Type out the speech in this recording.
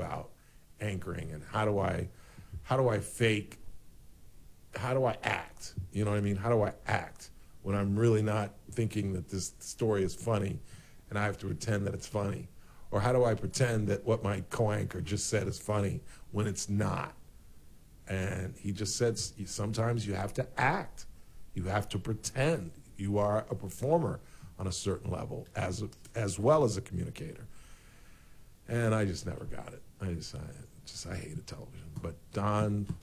about anchoring and how do I fake, how do I act? You know what I mean? How do I act when I'm really not thinking that this story is funny and I have to pretend that it's funny? Or how do I pretend that what my co-anchor just said is funny when it's not? And he just said, sometimes you have to act. You have to pretend. You are a performer on a certain level as well as a communicator. And I just never got it. I hated television. But Don